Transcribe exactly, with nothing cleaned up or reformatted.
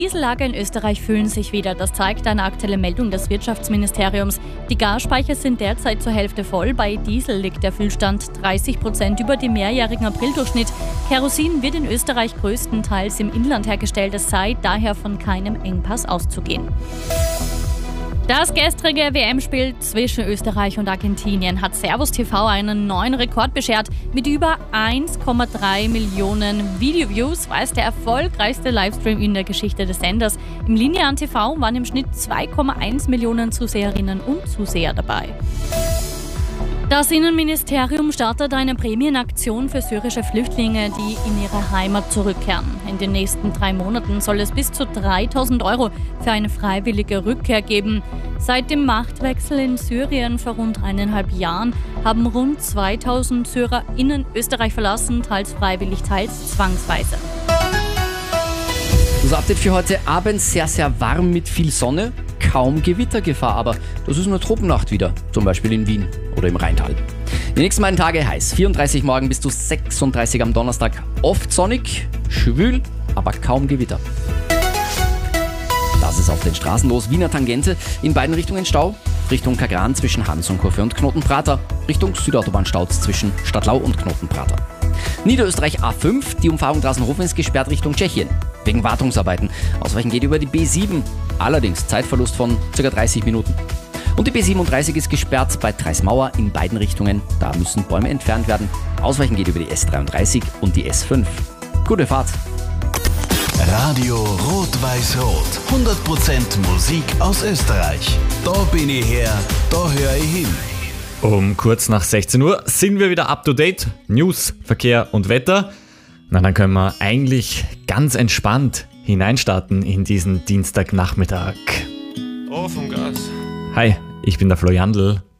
Diesellager in Österreich füllen sich wieder. Das zeigt eine aktuelle Meldung des Wirtschaftsministeriums. Die Gasspeicher sind derzeit zur Hälfte voll. Bei Diesel liegt der Füllstand dreißig Prozent über dem mehrjährigen Aprildurchschnitt. Kerosin wird in Österreich größtenteils im Inland hergestellt. Es sei daher von keinem Engpass auszugehen. Das gestrige W M-Spiel zwischen Österreich und Argentinien hat Servus T V einen neuen Rekord beschert. Mit über eins Komma drei Millionen Video-Views war es der erfolgreichste Livestream in der Geschichte des Senders. Im linearen T V waren im Schnitt zwei Komma eins Millionen Zuseherinnen und Zuseher dabei. Das Innenministerium startet eine Prämienaktion für syrische Flüchtlinge, die in ihre Heimat zurückkehren. In den nächsten drei Monaten soll es bis zu dreitausend Euro für eine freiwillige Rückkehr geben. Seit dem Machtwechsel in Syrien vor rund eineinhalb Jahren haben rund zweitausend SyrerInnen Österreich verlassen, teils freiwillig, teils zwangsweise. Das Update für heute Abend sehr, sehr warm mit viel Sonne. Kaum Gewittergefahr, aber das ist eine Tropennacht wieder, zum Beispiel in Wien oder im Rheintal. Die nächsten beiden Tage heiß, vierunddreißig morgen bis zu sechsunddreißig am Donnerstag. Oft sonnig, schwül, aber kaum Gewitter. Das ist auf den Straßen los. Wiener Tangente, in beiden Richtungen Stau. Richtung Kagran zwischen Hansonkurve und Knotenprater. Richtung Südautobahnstau zwischen Stadtlau und Knotenprater. Niederösterreich A fünf, die Umfahrung Draußenhofen ist gesperrt Richtung Tschechien. Wegen Wartungsarbeiten. Ausweichen geht über die B sieben. Allerdings Zeitverlust von ca. dreißig Minuten. Und die B siebenunddreißig ist gesperrt bei Treismauer in beiden Richtungen. Da müssen Bäume entfernt werden. Ausweichen geht über die S dreiunddreißig und die S fünf. Gute Fahrt. Radio Rot-Weiß-Rot. hundert Prozent Musik aus Österreich. Da bin ich her, da höre ich hin. Um kurz nach sechzehn Uhr sind wir wieder up to date. News, Verkehr und Wetter. Na, dann können wir eigentlich ganz entspannt hineinstarten in diesen Dienstagnachmittag. Oh, vom Gas. Hi, ich bin der Flo Jandl.